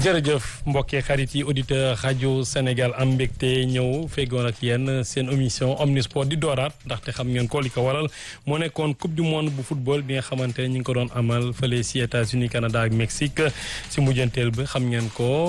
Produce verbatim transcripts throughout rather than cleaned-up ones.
jërëjëf mbokki xarit yi auditeur rajo Sénégal am mbégte ñëw feggoon ak yéen seen émission Omnisport di dooraat ndaxte xam ngeen ko li ko waral moo nekkoon coupe du monde bu football bi nga xamante ne ñu ngi ko doon amal fële si États-Unis Canada ak Mexique si mujjanteel bi xam ngeen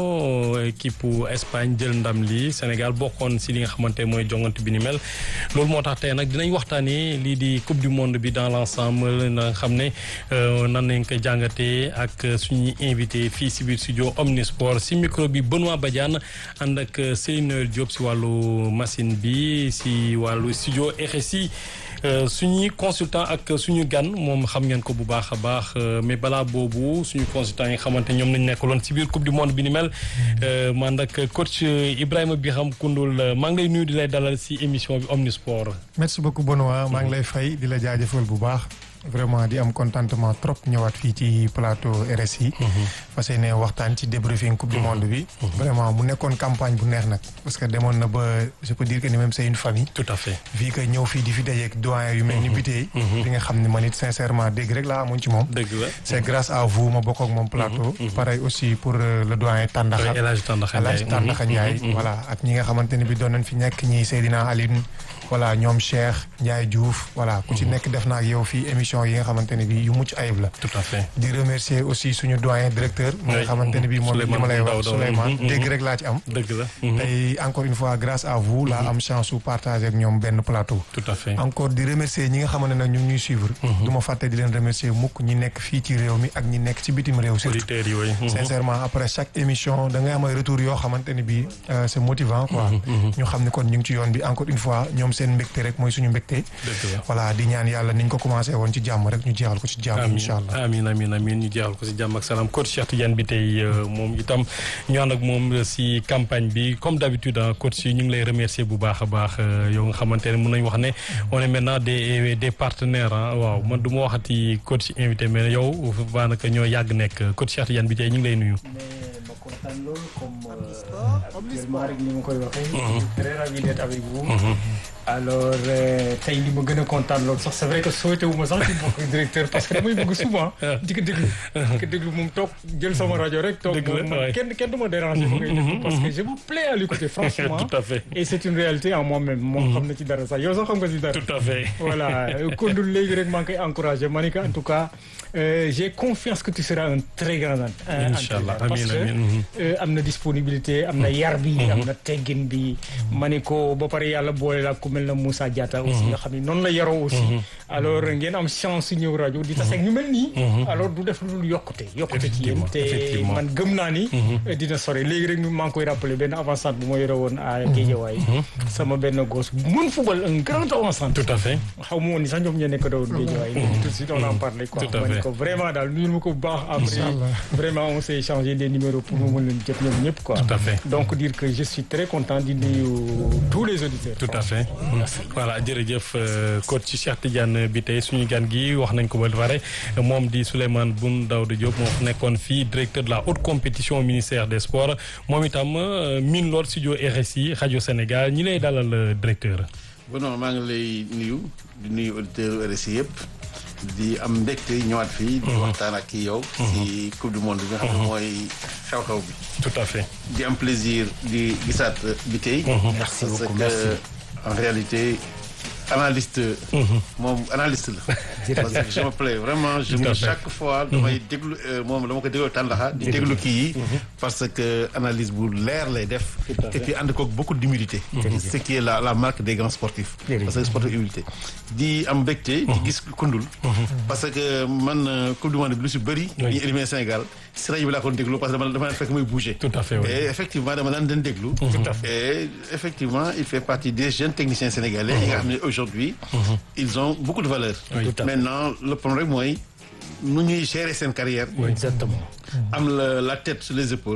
ko équipe Espagne jël ndam li Sénégal bokkoon si li nga xamante mooy jongante bi ni mel loolu moo tax tey nag dinañ waxtaanee lii di coupe du monde bi dans l'ensemble na nga xam ne nan nañ ko jàngatee ak suñuy invité fii si biir studio Omnisport si micro bi Benoît Badiane ànd ak Seydou Diop si wàllu machine bi si wàllu studio R S I suñuy consultant ak suñu gan moom xam ngeen ko bu baax a baax mais balaa boobu suñu consultant yi nga xamante ñoom nañ nekkaloon si biir coupe du monde bi ni mel ma ànd ak coach Ibrahima Biram Koundoul maa ngi lay nuyu di lay dalal si émission bi Omnisport. merci beaucoup Benoît maa ngi lay fay di la jaajëfal bu baax. vraiment di am contentement trop ñëwaat fii ci plateau R S I. parce que ne waxtaan ci débriefing coupe du monde bi. vraiment mu nekkoon campagne bu neex nag. parce que demoon na ba je peux dire que ni même c'est une famille. tout à fait fii que ñëw fii di fi dajeeg doyen yu mel ni Biteye. di nga xam ne man it sincèrement dégg rek laa amoon ci moom. dëgg la c'est grâce à vous ma bokk ak moom plateau. pareil aussi pour le doyen Tandaxa. El Hadj Tandaxa El Hadj Tandaxa Ndiaye. voilà ak ñi nga xamante ne bi doon nañ fi nekk ñi Seydina Aline. voilà ñoom Cheikh Ndiaye Diouf voilà ku ci nekk def naa ak yow fii émission yi nga xamante ne bi yu mucc ayib la. tout à fait di remercier aussi suñu doyen directeur. mi nga xamante ne bi moom li ma lay wax Souleymane dégg rek laa ci am. dëgg la. tey encore une fois grâce à vous la am chance su partager ak ñoom benn plateau. tout à fait encore di remercier ñi nga xamante ne nag ñu ngi ñuy suivre. du ma fàtte di leen remercier mukk ñi nekk fii ci réew mi ak ñi nekk ci bitim réew. surtout sincèrement après chaque émission da ngay am ay retour yoo xamante ne bi c'est motivant quoi. ñu xam ne kon ñu ngi ci yoon bi encore une fois ñoom seen mbégte rek mooy suñu mbégte. voilà di ñaan yàlla niñ ko commencé woon ci jàmm rek ñu jeexal ko ci jàmm incha allah amiin amiin amiin ñu jeexal ko ci jàmm ak salaam coach Cheikh Tidiane Biteye moom itam ñu ànd ak moom si campagne bi comme d'habitude coach yi ñu ngi lay remercier bu baax a baax yow nga xamante ne mën nañu wax ne on est maintenant des des partenaires ah waaw man du ma waxati coach invité mais yow daanaka ñoo yàgg nekk coach Cheikh Tidiane Biteye ñu ngi lay nuyu. kontaan loolu comme actuellement rek ni ma koy waxee. très ravi d'être avec vous. alors tey li ma gën a kontaan loolu sax c'est vrai que souhaité wu ma sax ci bokk directeur parce que damay bëgg souvent. di ko déglu di ko déglu moom toog jël sama rajo rek. toog moom kenn kenn du ma déranger. ma ngay déglu parce que je me plais à l'écouter franchement. tout à fait et c'est une réalité en moi-même. moom xam na ci dara sax yow sax xam nga ci dara. tout à fait voilà Koundoul léegi rek maa ngi koy encourager ma ne que en tout cas euh, j'ai confiance que tu seras un très grand entraîneur. Inch'Allah parce que am na disponibilité am na yar bi. am na teggin bi. ma ne ko ba pare yàlla boole la ku mel na Moussa Diatta aussi nga xam ne noonu la yaroo aussi. alors ngeen am chance ñëw rajo di tase ak ñu mel nii. alors du def lu dul yokkute yokkute ci yéen te man gëm naa ni. dina sore léegi rek maa ngi koy rappeler benn avant-centre bu ma yore woon à Guédiawaye. sama benn gosse mën football un grand avant-centre. tout à fait xaw ma woon ni sax ñoom ñoo nekk doon Guédiawaye. tout de suite on en parlait quoi. tout à fait ko vraiment daal nuyul ma ko bu baax. après vraiment on s'est échangé des numéros pour mu mën leen jot ñoom ñëpp quoi. tout à fait donc dire que je suis très content di nuyu tous les auditeurs. tout à fait voilà jërëjëf coach ci Cheikh Tidiane Biteye suñu gan gi wax nañ ko ba pare moom di Souleymane Boun Daouda Diop moo nekkoon fii directeur de la haute compétition au ministère des sports moom itam min lool studio R S I rajo Sénégal ñi lay dalal directeur. bon maa ngi lay nuyu di nuyu auditeurs R S I yëpp di am mbégte ñëwaat fii. di waxtaan ak kii yow. ci coupe du monde bi nga xam ne mooy xew-xew bi. tout à fait. di am plaisir di gisaat Biteye. merci parce beaucoup que merci. en réalité analyste. moom analyste la. parce que je me plais vraiment je me chaque fois damay déglu moom dama ko déglu Tandaxa di déglu kii yi. parce que analyse bu leer lay def. et puis ànd koog beaucoup d'humilité. ce qui est la la marque des grands sportifs. parce que sportif humilité. di am mbégte. di gis Koundoul. parce que man coupe du monde bi lu si bëri. ñu éliminé Sénégal si rajo bi laa ko déglu parce que dama dama fekk muy bouger. tout à fait oui. et effectivement dama daan den déglu. tout à fait et effectivement il fait partie des jeunes techniciens sénégalais. yi nga xam ne aujourd'hui ils ont beaucoup de valeur. maintenant le problème mooy nu ñuy gérer seen carrière. exactement. am la la tête sur les épaules.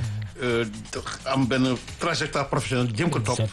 am benn trajectoire professionnelle jëm ko topp.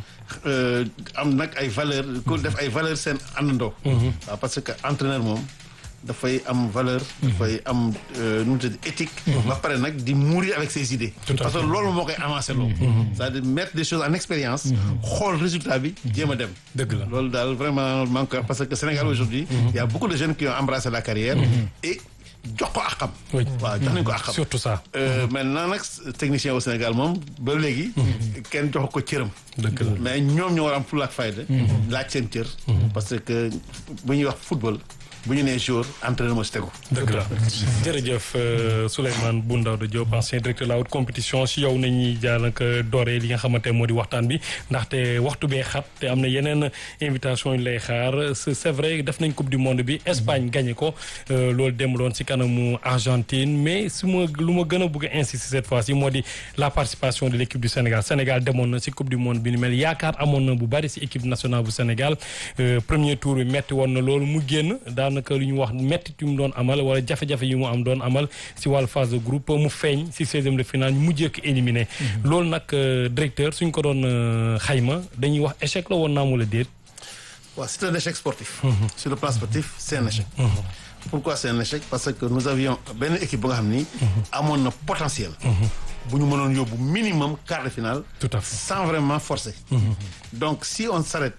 am nag ay valeurs ku def ay valeurs seen àndandoo. waaw parce que entraîneur moom dafay am valeur. dafay am nu mu tudd éthique. ba pare nag di mourir avec ses idées. parce que loolu moo koy avancer loolu. c'est-à-dire mettre des choses en expérience. xool résultat bi jéem a dem. dëgg la loolu daal vraiment manque parce que Sénégal aujourd'hui il y a beaucoup de jeunes qui ont embrassé la carrière. et jox ko àqam. oui waaw jox nañ ko àqam. surtout ça. maintenant nag technicien au Sénégal moom ba léegi. kenn jox ko cëram. dëgg la mais ñoom ñoo war am fulla ak fayda. laaj seen cër. parce que bu ñuy wax football bu ñu nee jour entraîneur moo si tegu. dëgg la jërëjëf Souleymane Boun Daouda Diop ancien directeur de la haute compétition si yow nañuy jàllale dooree li nga xamante moo di waxtaan bi ndaxte waxtu bee xat te am na yeneen invitation yu lay xaar c'est vrai def nañ coupe du monde bi Espagne gagné ko loolu demuloon si kanamu Argentine mais su ma lu ma gën a bëgg a insister cette fois-ci moo di la participation de l'équipe du Sénégal Sénégal demoon na si coupe du monde bi ni mel yaakaar amoon na bu bari si équipe nationale bu Sénégal premier tour bi metti woon na loolu mu génn daanaka lu ñu wax metti yu mu doon amal wala jafe-jafe yu mu am doon amal si wàllu phase de groupe mu feeñ si seizième de finale ñu mujjee ko éliminé. loolu nag directeur suñ ko doon xayma dañuy wax échec la woon naa mu la déet. waaw c'est un échec sportif. sur le plan sportif c'est un échec. pourquoi c'est un échec parce que nous avions benn équipe ba nga xam ni. amoon na potentiel. bu ñu mënoon yóbbu minimum quart de finale. tout à fait sans vraiment forcer. donc si on s'arrête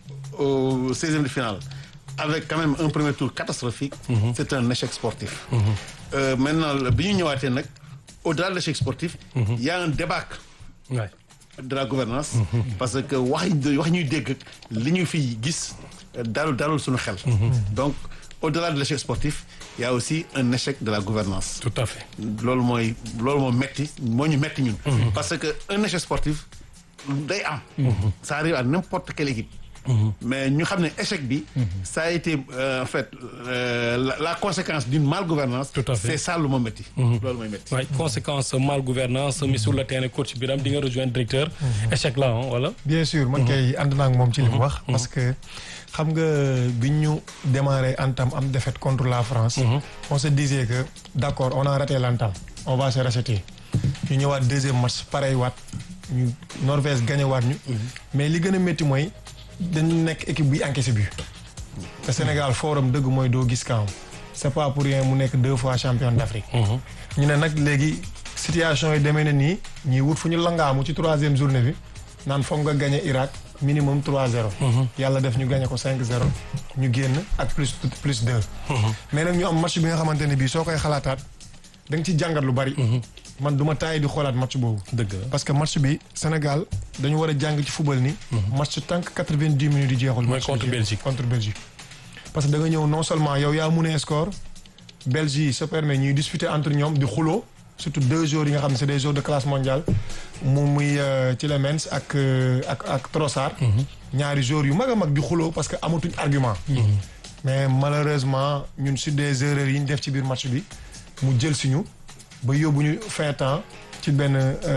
au seizième de finale. avec quand même un premier tour catastrophique. Mm-hmm. c'est un échec sportif. Mm-hmm. euh, maintenant bi ñu ñëwaatee nag au-delà de l'échec sportif. Mm-hmm. il y a un débâcle. Ouais. de la gouvernance mm-hmm. parce que wax wax ñuy dégg li ñu fi gis dalul dalul suñu xel. Mm-hmm. donc au-delà de l'échec sportif il y a aussi un échec de la gouvernance. tout à fait loolu mooy loolu moo metti moo ñu metti ñun. Mm-hmm. parce que un échec sportif day am. Mm-hmm. ça arrive à n'importe quelle équipe. Mmh. mais ñu xam ne échec bi. Mmh. ça a été euh, en fait euh, la, la conséquence d'une malgouvernance. tout à fait c'est ça lu ma métti. loolu mooy métti. waaye conséquence malgouvernance mi sur le terrain coach Biram di nga rejoindre directeur. Mmh. échec la ah wala. bien sûr man kay ànd naa ak moom ci li mu wax. parce que xam nga bi ñu démarré entame am défaite contre la France. Mmh. on se disait que d'accord on a raté l'entame on va se racheter ñu ñëwaat deuxième match pareil waat ñu Norvège gagné waat ñu. Mmh. mais li gën a métti mooy. dañu nekk équipe buy encaissé but te Sénégal forum dëgg mooy doo gis kaam c'est pas pour rien mu nekk deux fois champion d'Afrique. ñu ne nag léegi situation yi demee na nii ñuy wut fu ñu langaamu ci troisième journée bi naan foog nga gagné Irak minimum trois zéro. yàlla def ñu gagné ko cinq zéro ñu génn ak plus plus deux. mais nag ñu am match bi nga xamante ne bii soo koy xalaataat da nga ci jàngat lu bari. man du ma taay di xoolaat match boobu. dëgg parce que match bi Sénégal dañu war a jàng ci football ni. match tant que quatre-vingt-dix minutes di jeexul. mooy contre Belgique contre Belgique. parce que da nga ñëw non seulement yow yaa mun a score Belgique se permet ñuy disputer entre ñoom di xuloo surtout deux joueurs yi nga xam ne c'est des joueurs de classe mondiale mu muy Tielemans ak ak ak Trossard. ñaari joueurs yu mag a mag di xuloo parce que amatuñ argument. mais malheureusement ñun sur des erreurs yi ñu def ci biir match bi mu jël si ñu. ba yóbbu ñu fin temps ci benn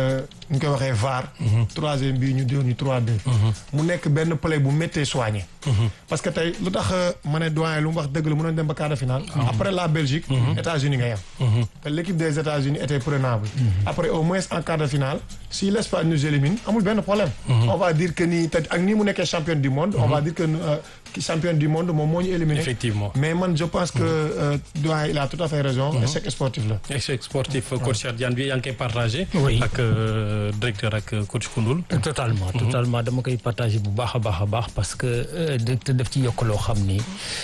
ñu koy waxee V A R. troisième bii ñu doon ñu trois deux. mu nekk benn play bu méttee soigné. parce que tey lu tax ma ne doyen lu mu wax dëgg la mënoon dem ba quart de finale. après la Belgique. États-Unis ngay am. te l'équipe des États-Unis était prenable. après au moins en quart de finale si l'Espagne nous élimine amul benn problème. on va dire que ni te ak ni mu nekkee championne du monde. on va dire que championne du monde moom moo ñu éliminé. effectivement mais man je pense que doyen il a tout à fait raison. échec sportif la. échec sportif coach Cheikh Diane bi yaa ngi koy partagé. oui ak directeur ak coach Koundoul. totalement totalement dama koy partagé bu baax a baax a baax parce que directeur daf ci yokk loo xam ni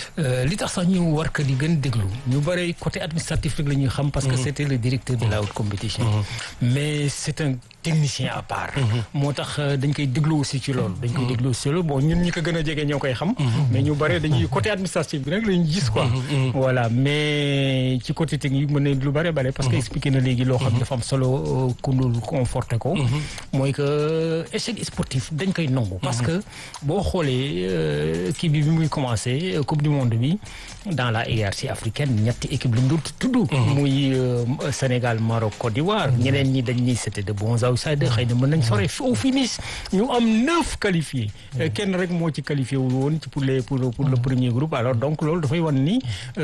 li tax sax ñu war ko di gën déglu ñu bëri côté administratif rek la ñuy xam. parce que c'était le directeur de la haute compétition. mais c'est un technicien à part. moo tax dañ koy déglu aussi ci loolu. dañ koy déglu aussi ci loolu bon ñun ñi ko gën a jege ñoo koy xam. mais ñu bëri dañuy côté administratif bi rek la ñu gis quoi. voilà mais ci côté technique mën na lu bëri bëri parce que expliqué na léegi loo xam dafa am solo Koundoul conforté ko. mooy que échec sportif dañ koy nangu. parce que boo xoolee kii bi bi muy commencé coupe du monde bi dans la hiérarchie africaine ñetti équipe lañ doon tudd. muy Sénégal Maroc Côte d'Ivoire. ñeneen ñi dañ ni c'était de bons outsiders xëy na mën nañ sore au finish ñu am neuf qualifiés. kenn rek moo ci qualifié wul woon ci pour les pour pour le premier groupe alors donc loolu dafay wan ni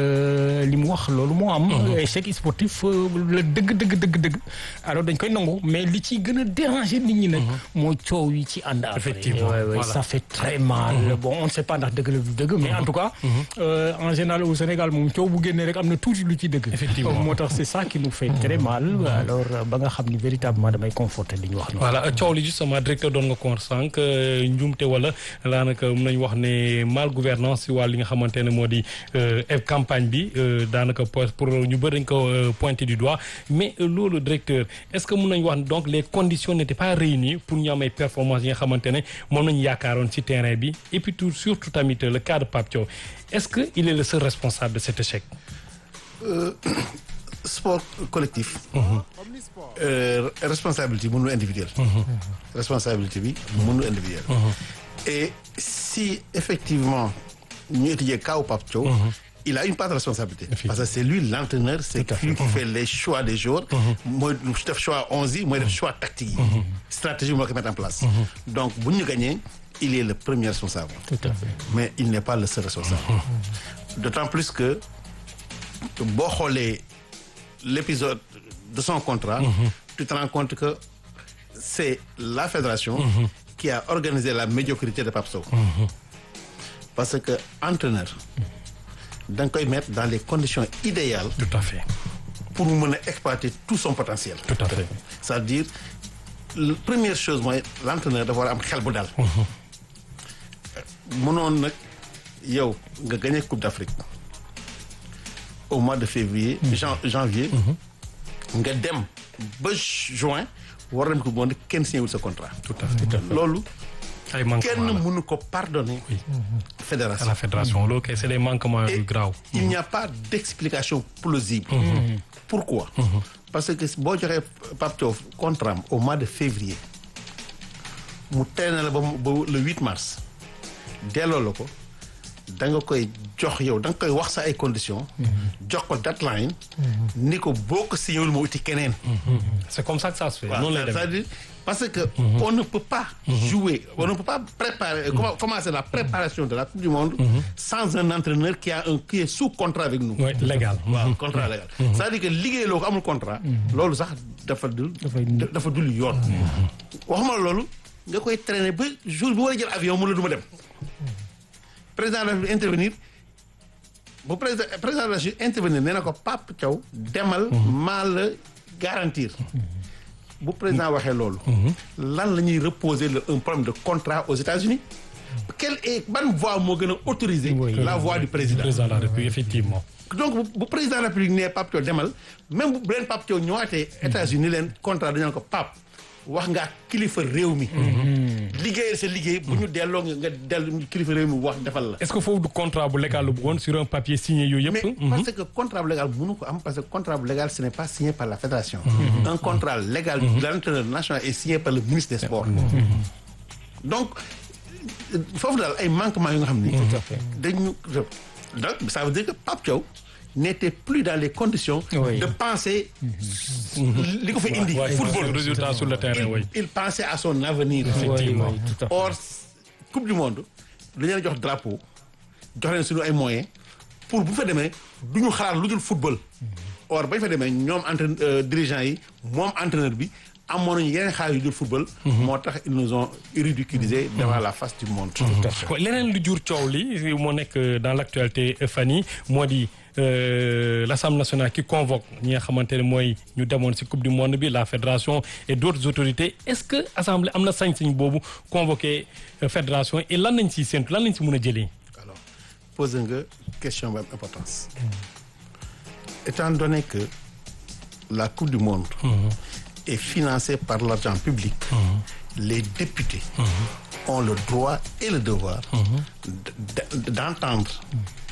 li mu wax loolu moo am. échec sportif la dëgg dëgg dëgg dëgg alors dañ koy nangu mais li ci gën a déranger nit ñi nag. mooy coow yi ci ànd après. effectivement voilà ça fait très mal. bon on ne sait pas ndax dëgg la du dëgg mais en tout cas. en général au Sénégal moom coow bu génnee rek am na tuuti lu ci dëgg. effectivement moo tax c'est ça qui nous fait très mal. alors ba nga xam ni véritablement damay confirmer conforté li ñu wax. voilà coow li justement directeur doon nga ko sànq njuumte wala daanaka mën nañu wax ne mal gouvernance si wàll li nga xamante ne moo di campagne bi daanaka pour ñu bëri dañ ko pointé du doigt mais loolu directeur est-ce que mën nañu wax donc les conditions n'étaient pas réunies pour ñu am ay performances yi nga xamante ne moom nañu yaakaaroon ci terrain bi et puis tout surtout tamit le cas de Pape Thiaw est-ce que il est le seul responsable de cet échec. Euh, sport collectif. Mm-hmm. euh, responsabilité mënul individuelle. Mm-hmm. responsabilité bi mënul individuelle. Mm-hmm. Et si effectivement ñu étudier cas Pape Thiaw. Mm-hmm. il a une part de responsabilité. Parce que c'est lui l'entraîneur, c'est lui qui fait les choix des joueurs. mooy def choix onze yi mooy def choix tactique yi. stratégie moo ko mettre en place. Donc bu ñu gagné il est le premier responsable. Tout à fait. Mais il n'est pas le seul responsable. D'autant plus que boo xoolee l'épisode de son contrat. Tu te rends compte que c'est la fédération. qui a organisé la médiocrité de Pape Sow. Parce que entraîneur. da nga koy mettre dans les conditions idéales. Tout à fait. pour mu mën a exploiter tout son potentiel. Tout à fait. C'est-à-dire la première chose mooy l'entraîneur dafa war a am xel bu dal. mënoon nag yow nga gagné Coupe d'Afrique au mois de février. jan janvier. nga dem ba juin war nañ ko bon kenn signé wul sa contrat. Tout à fait. loolu. ay manquements kenn mënu ko pardonner. Oui. fédération à la fédération loolu kay c'est des manquements yu graves. il n'y a pas d'explication plausible. Mmh. Pourquoi? Mmh. Parce que boo joxee Pape Thiaw contrat am au mois de février mu teel na la ba ba le huit mars delloo la ko da nga koy jox yow da nga koy wax sa ay conditions. jox ko deadline. ni ko boo ko signé wul ma uti keneen. C'est comme ça que ça se fait. Voilà, noonu lay demee. c'est-à-dire parce que mmh. on ne peut pas jouer, on ne peut pas préparer, mmh. commencer la préparation de la Coupe du Monde mmh. sans un entraîneur qui a un qui est sous contrat avec nous. Oui, légal. waaw contrat légal. Mmh. c'est-à-dire que liggéey loo ko amul contrat. loolu sax dafa dul. dafa dul yoon. waxuma loolu nga koy traîner ba jour bi war a jël avion mu la du ma dem. président de la République intervenir bu président président de la République intervenir nee na ko Pape Thiaw demal. maa la garantir. bu président waxee loolu. lan la ñuy reposer le un problème de contrat aux États-Unis quelle est ban voie moo gën a autoriser. Oui. la voie du président. président de la République effectivement. donc bu président de la République nee Pape Thiaw demal même bu leen Pape Thiaw ñëwaatee États-Unis leen contrat dañu ko Pape wax nga kilifa réew mi. liggéeyal sa liggéey bu ñu delloo nga dellu kilifa réew mi wax defal la. est-ce que foofu du contrat bu légal bu woon sur un papier signé yooyu yëpp. mais parce que contrat bu légal mënu ko am parce que contrat bu légal ce n'est pas signé par la fédération. un contrat légal de l'entraîneur national est signé par le ministre des Sports. donc foofu daal ay manquements yu nga xam ni. dañu donc ça veut dire que Pape Thiaw n'était plus dans les conditions. Oui. de penser. li ko fa indi. football résultat sur le terrain oui. il pensait à son avenir. effectivement oui, oui, or coupe du monde dañu leen jox drapeau jox leen suñu ay moyens pour bu fa demee du ñu xalaat lu dul football. or bañ fa demee ñoom entraîneur dirigeants yi moom entraîneur bi amoon nañu yeneen xaalis yu dul football. moo tax ils nous ont ridiculisés devant la face du monde. leneen lu jur coow li moo nekk dans l'actualité fan yi moo di. Euh, l'Assemblée nationale qui convoque ñi nga xamante ne mooy ñu demoon ci coupe du monde bi la fédération et d'autres autorités est-ce que assemblée am na sañ-sañ boobu convoquer euh, fédération et lan nañ ci séntu lan nañ ci mën a jëlee. alors posé nga question bu am importance. étant donné que la coupe du monde. Mmh. est financée par l'argent public. Mmh. les députés. Mmh. ont le droit et le devoir. Mmh. d'entendre. Mmh.